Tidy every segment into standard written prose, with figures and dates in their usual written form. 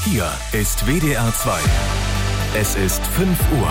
Hier ist WDR 2. Es ist 5 Uhr.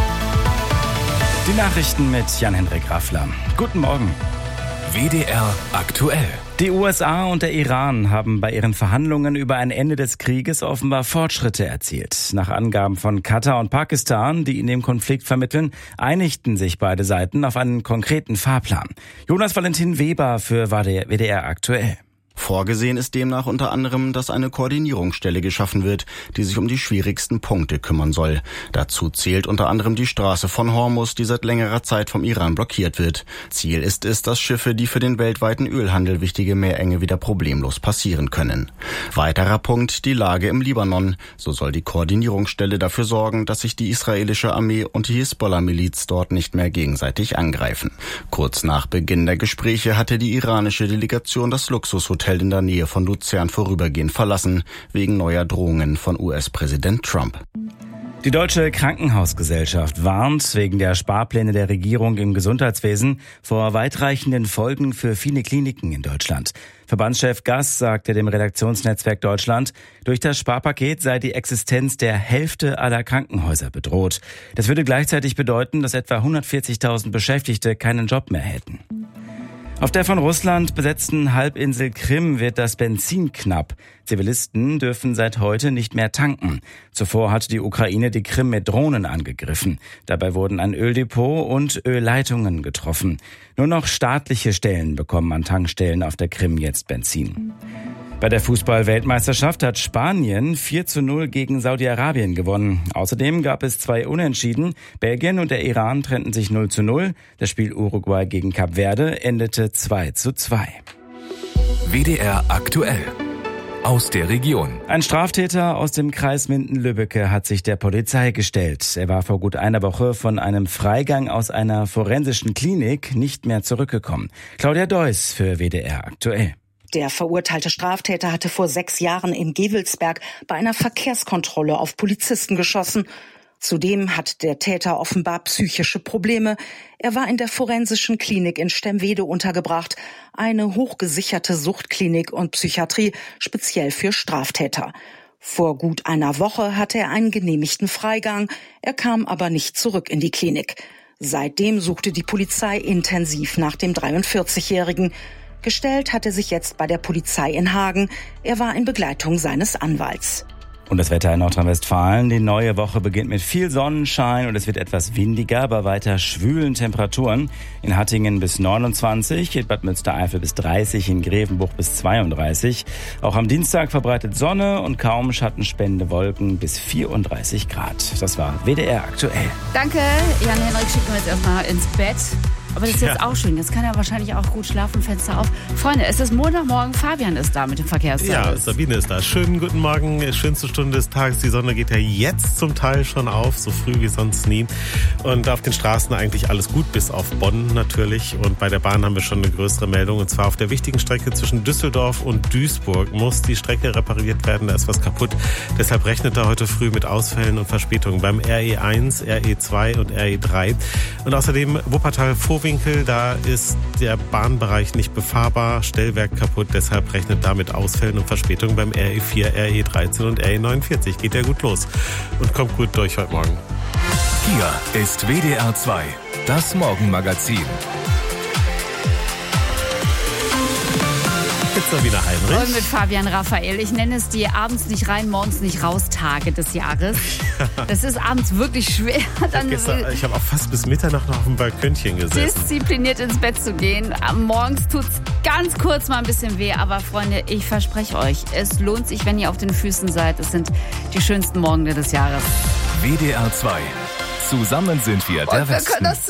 Die Nachrichten mit Jan-Hendrik Raffler. Guten Morgen. WDR aktuell. Die USA und der Iran haben bei ihren Verhandlungen über ein Ende des Krieges offenbar Fortschritte erzielt. Nach Angaben von Katar und Pakistan, die in dem Konflikt vermitteln, einigten sich beide Seiten auf einen konkreten Fahrplan. Jonas Valentin Weber für WDR aktuell. Vorgesehen ist demnach unter anderem, dass eine Koordinierungsstelle geschaffen wird, die sich um die schwierigsten Punkte kümmern soll. Dazu zählt unter anderem die Straße von Hormuz, die seit längerer Zeit vom Iran blockiert wird. Ziel ist es, dass Schiffe, die für den weltweiten Ölhandel wichtige Meerenge wieder problemlos passieren können. Weiterer Punkt, die Lage im Libanon. So soll die Koordinierungsstelle dafür sorgen, dass sich die israelische Armee und die Hisbollah-Miliz dort nicht mehr gegenseitig angreifen. Kurz nach Beginn der Gespräche hatte die iranische Delegation das Luxushotel in der Nähe von Luzern vorübergehend verlassen, wegen neuer Drohungen von US-Präsident Trump. Die Deutsche Krankenhausgesellschaft warnt wegen der Sparpläne der Regierung im Gesundheitswesen vor weitreichenden Folgen für viele Kliniken in Deutschland. Verbandschef Gass sagte dem Redaktionsnetzwerk Deutschland, durch das Sparpaket sei die Existenz der Hälfte aller Krankenhäuser bedroht. Das würde gleichzeitig bedeuten, dass etwa 140.000 Beschäftigte keinen Job mehr hätten. Auf der von Russland besetzten Halbinsel Krim wird das Benzin knapp. Zivilisten dürfen seit heute nicht mehr tanken. Zuvor hatte die Ukraine die Krim mit Drohnen angegriffen. Dabei wurden ein Öldepot und Ölleitungen getroffen. Nur noch staatliche Stellen bekommen an Tankstellen auf der Krim jetzt Benzin. Bei der Fußball-Weltmeisterschaft hat Spanien 4:0 gegen Saudi-Arabien gewonnen. Außerdem gab es 2 Unentschieden. Belgien und der Iran trennten sich 0:0. Das Spiel Uruguay gegen Kap Verde endete 2:2. WDR aktuell. Aus der Region. Ein Straftäter aus dem Kreis Minden-Lübbecke hat sich der Polizei gestellt. Er war vor gut einer Woche von einem Freigang aus einer forensischen Klinik nicht mehr zurückgekommen. Claudia Deuss für WDR aktuell. Der verurteilte Straftäter hatte vor 6 Jahren in Gevelsberg bei einer Verkehrskontrolle auf Polizisten geschossen. Zudem hat der Täter offenbar psychische Probleme. Er war in der forensischen Klinik in Stemwede untergebracht, eine hochgesicherte Suchtklinik und Psychiatrie speziell für Straftäter. Vor gut einer Woche hatte er einen genehmigten Freigang. Er kam aber nicht zurück in die Klinik. Seitdem suchte die Polizei intensiv nach dem 43-Jährigen. Gestellt hat er sich jetzt bei der Polizei in Hagen. Er war in Begleitung seines Anwalts. Und das Wetter in Nordrhein-Westfalen. Die neue Woche beginnt mit viel Sonnenschein und es wird etwas windiger, bei weiter schwülen Temperaturen. In Hattingen bis 29, in Bad Münstereifel bis 30, in Grevenbuch bis 32. Auch am Dienstag verbreitet Sonne und kaum schattenspendende Wolken bis 34 Grad. Das war WDR aktuell. Danke, Jan-Henrik schickt uns jetzt erstmal ins Bett. Aber das ist jetzt auch schön. Jetzt kann er wahrscheinlich auch gut schlafen, Fenster auf. Freunde, es ist Montagmorgen. Fabian ist da mit dem Verkehrsservice. Ja, Sabine ist da. Schönen guten Morgen. Schönste Stunde des Tages. Die Sonne geht ja jetzt zum Teil schon auf, so früh wie sonst nie. Und auf den Straßen eigentlich alles gut, bis auf Bonn natürlich. Und bei der Bahn haben wir schon eine größere Meldung. Und zwar auf der wichtigen Strecke zwischen Düsseldorf und Duisburg muss die Strecke repariert werden. Da ist was kaputt. Deshalb rechnet er heute früh mit Ausfällen und Verspätungen beim RE1, RE2 und RE3. Und außerdem Wuppertal-Vorwinkel. Da ist der Bahnbereich nicht befahrbar, Stellwerk kaputt, deshalb rechnet damit Ausfällen und Verspätungen beim RE4, RE13 und RE49. Geht ja gut los und kommt gut durch heute Morgen. Hier ist WDR 2, das Morgenmagazin. Sabine Heinrich. Und mit Fabian Raphael. Ich nenne es die abends nicht rein, morgens nicht raus Tage des Jahres. Das ist abends wirklich schwer. Ich habe auch fast bis Mitternacht noch auf dem Balkönchen gesessen. Diszipliniert ins Bett zu gehen. Morgens tut es ganz kurz mal ein bisschen weh. Aber Freunde, ich verspreche euch, es lohnt sich, wenn ihr auf den Füßen seid. Es sind die schönsten Morgen des Jahres. WDR 2. Zusammen sind wir der Westen.